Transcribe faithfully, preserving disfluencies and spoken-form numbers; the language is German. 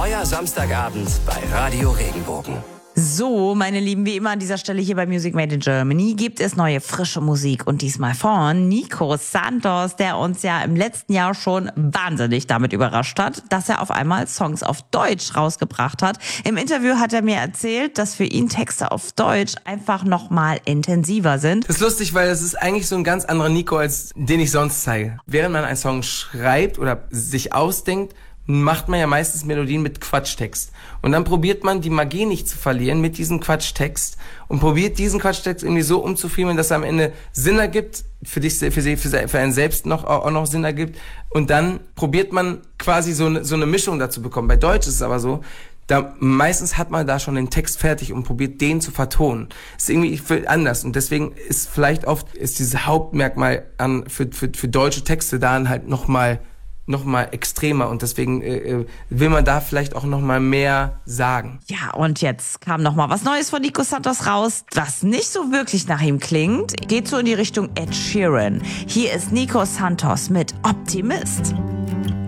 Euer Samstagabend bei Radio Regenbogen. So, meine Lieben, wie immer an dieser Stelle hier bei Music Made in Germany gibt es neue frische Musik und diesmal von Nico Santos, der uns ja im letzten Jahr schon wahnsinnig damit überrascht hat, dass er auf einmal Songs auf Deutsch rausgebracht hat. Im Interview hat er mir erzählt, dass für ihn Texte auf Deutsch einfach nochmal intensiver sind. Das ist lustig, weil es ist eigentlich so ein ganz anderer Nico, als den ich sonst zeige. Während man einen Song schreibt oder sich ausdenkt, macht man ja meistens Melodien mit Quatschtext. Und dann probiert man, die Magie nicht zu verlieren mit diesem Quatschtext und probiert diesen Quatschtext irgendwie so umzufriemeln, dass er am Ende Sinn ergibt, für dich, für, sie, für, für einen selbst noch, auch noch Sinn ergibt. Und dann probiert man quasi so eine, so eine Mischung dazu bekommen. Bei Deutsch ist es aber so, da meistens hat man da schon den Text fertig und probiert den zu vertonen. Das ist irgendwie anders und deswegen ist vielleicht oft ist dieses Hauptmerkmal an für für für deutsche Texte dann halt noch mal noch mal extremer und deswegen äh, will man da vielleicht auch noch mal mehr sagen. Ja, und jetzt kam noch mal was Neues von Nico Santos raus, was nicht so wirklich nach ihm klingt. Geht so in die Richtung Ed Sheeran. Hier ist Nico Santos mit Optimist.